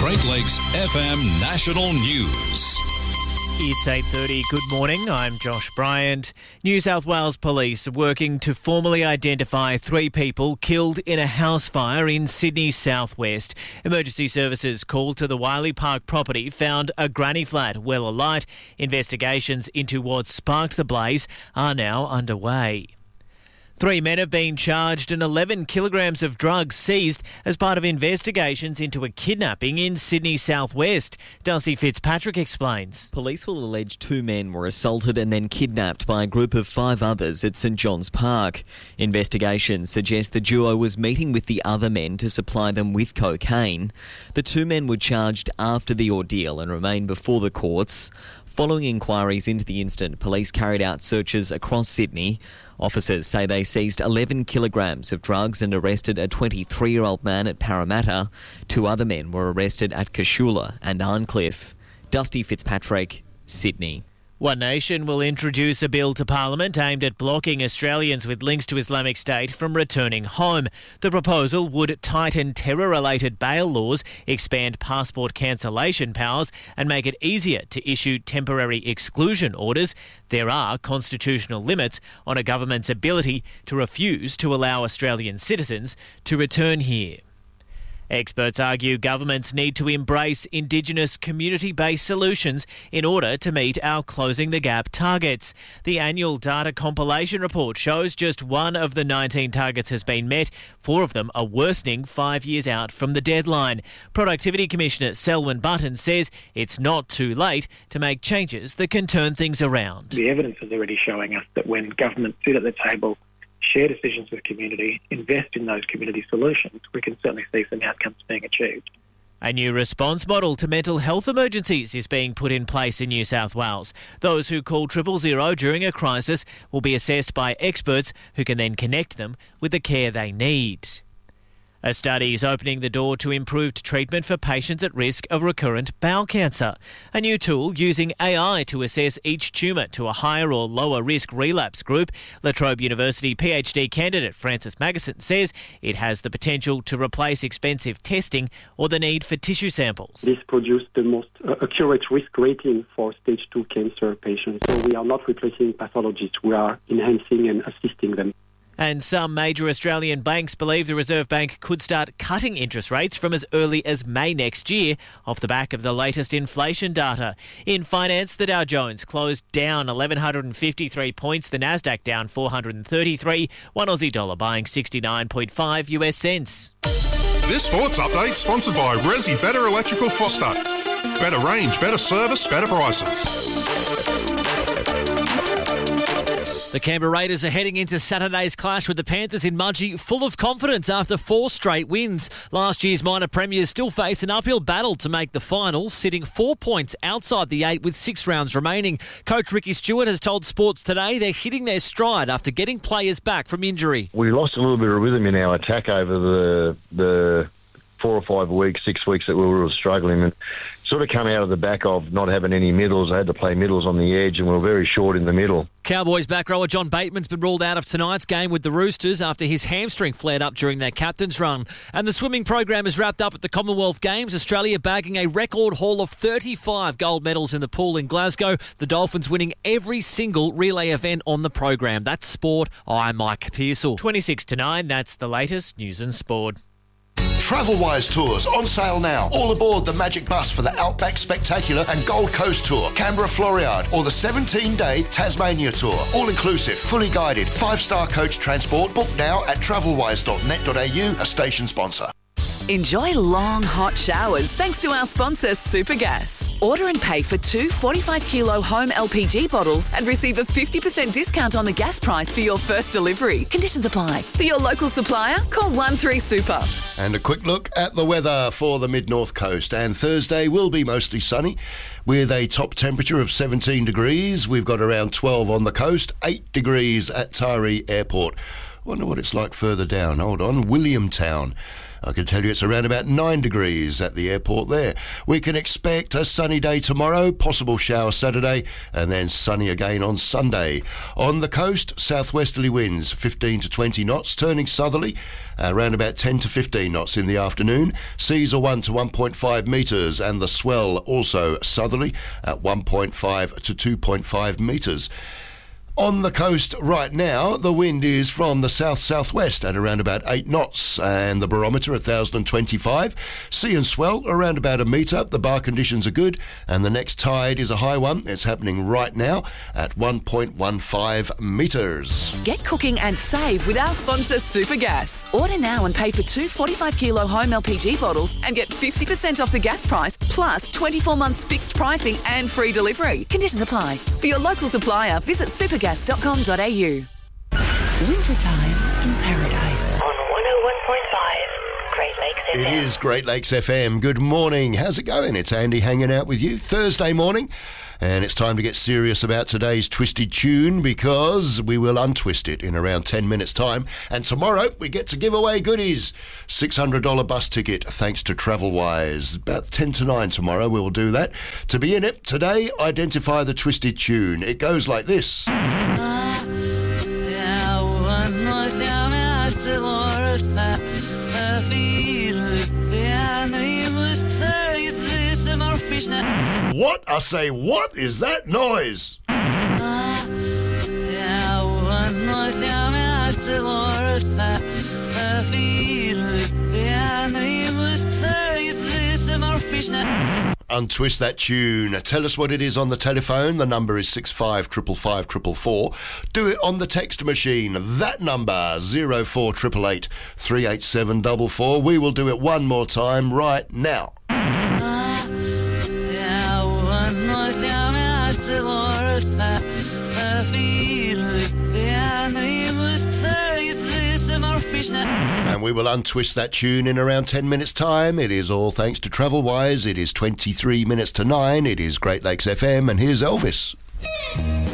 Great Lakes FM National News. It's 8:30. Good morning. I'm Josh Bryant. New South Wales Police are working to formally identify 3 people killed in a house fire in Sydney's southwest. Emergency services called to the Wiley Park property found a granny flat well alight. Investigations into what sparked the blaze are now underway. 3 men have been charged and 11 kilograms of drugs seized as part of investigations into a kidnapping in Sydney southwest. Dusty Fitzpatrick explains. Police will allege 2 men were assaulted and then kidnapped by a group of 5 others at St John's Park. Investigations suggest the duo was meeting with the other men to supply them with cocaine. The 2 men were charged after the ordeal and remain before the courts. Following inquiries into the incident, police carried out searches across Sydney. Officers say they seized 11 kilograms of drugs and arrested a 23-year-old man at Parramatta. 2 other men were arrested at Cashula and Arncliffe. Dusty Fitzpatrick, Sydney. One Nation will introduce a bill to Parliament aimed at blocking Australians with links to Islamic State from returning home. The proposal would tighten terror-related bail laws, expand passport cancellation powers and make it easier to issue temporary exclusion orders. There are constitutional limits on a government's ability to refuse to allow Australian citizens to return here. Experts argue governments need to embrace Indigenous community-based solutions in order to meet our Closing the Gap targets. The annual data compilation report shows just 1 of the 19 targets has been met. 4 of them are worsening 5 years out from the deadline. Productivity Commissioner Selwyn Button says it's not too late to make changes that can turn things around. The evidence is already showing us that when governments sit at the table, share decisions with community, invest in those community solutions, we can certainly see some outcomes being achieved. A new response model to mental health emergencies is being put in place in New South Wales. Those who call 000 during a crisis will be assessed by experts who can then connect them with the care they need. A study is opening the door to improved treatment for patients at risk of recurrent bowel cancer. A new tool using AI to assess each tumour to a higher or lower risk relapse group. La Trobe University PhD candidate Francis Magusson says it has the potential to replace expensive testing or the need for tissue samples. This produced the most accurate risk rating for stage 2 cancer patients. So we are not replacing pathologists, we are enhancing and assisting them. And some major Australian banks believe the Reserve Bank could start cutting interest rates from as early as May next year off the back of the latest inflation data. In finance, the Dow Jones closed down 1,153 points, the Nasdaq down 433, one Aussie dollar buying 69.5 US cents. This sports update sponsored by Resi Better Electrical Phosphate. Better range, better service, better prices. The Canberra Raiders are heading into Saturday's clash with the Panthers in Mudgee full of confidence after 4 straight wins. Last year's minor premiers still face an uphill battle to make the finals, sitting 4 points outside the 8 with 6 rounds remaining. Coach Ricky Stewart has told Sports Today they're hitting their stride after getting players back from injury. We lost a little bit of rhythm in our attack over the 4 or 5 weeks, 6 weeks that we were struggling, and sort of come out of the back of not having any middles. I had to play middles on the edge and we were very short in the middle. Cowboys back rower John Bateman's been ruled out of tonight's game with the Roosters after his hamstring flared up during their captain's run. And the swimming program is wrapped up at the Commonwealth Games, Australia bagging a record haul of 35 gold medals in the pool in Glasgow. The Dolphins winning every single relay event on the program. That's sport. I'm Mike Pearsall. 26 to 9, that's the latest news and sport. Travelwise Tours on sale now. All aboard the Magic Bus for the Outback Spectacular and Gold Coast Tour, Canberra Floriade, or the 17-day Tasmania Tour. All inclusive, fully guided, 5-star coach transport. Book now at travelwise.net.au, a station sponsor. Enjoy long, hot showers thanks to our sponsor, Supergas. Order and pay for 2 45-kilo home LPG bottles and receive a 50% discount on the gas price for your first delivery. Conditions apply. For your local supplier, call 13Super. And a quick look at the weather for the mid-north coast. And Thursday will be mostly sunny with a top temperature of 17 degrees. We've got around 12 on the coast, 8 degrees at Taree Airport. Wonder what it's like further down. Hold on, Williamtown. I can tell you it's around about 9 degrees at the airport there. We can expect a sunny day tomorrow, possible shower Saturday, and then sunny again on Sunday. On the coast, southwesterly winds 15 to 20 knots, turning southerly around about 10 to 15 knots in the afternoon. Seas are 1 to 1.5 metres, and the swell also southerly at 1.5 to 2.5 metres. On the coast right now, the wind is from the south-southwest at around about 8 knots, and the barometer 1,025. Sea and swell around about 1 metre. The bar conditions are good, and the next tide is a high one. It's happening right now at 1.15 metres. Get cooking and save with our sponsor Supergas. Order now and pay for 2 45-kilo home LPG bottles and get 50% off the gas price, plus 24 months fixed pricing and free delivery. Conditions apply. For your local supplier, visit supergas.com.au. Wintertime in paradise. On 101.5 Great Lakes FM. It is Great Lakes FM. Good morning. How's it going? It's Andy hanging out with you. Thursday morning. And it's time to get serious about today's twisted tune, because we will untwist it in around 10 minutes' time. And tomorrow we get to give away goodies. $600 bus ticket thanks to Travelwise. About 10 to 9 tomorrow we will do that. To be in it today, identify the twisted tune. It goes like this. What? I say, what is that noise? Untwist that tune. Tell us what it is on the telephone. The number is 655554. Do it on the text machine. That number, 04888 38744. We will do it one more time right now. And we will untwist that tune in around 10 minutes' time. It is all thanks to Travelwise. It is 23 minutes to 9. It is Great Lakes FM, and here's Elvis.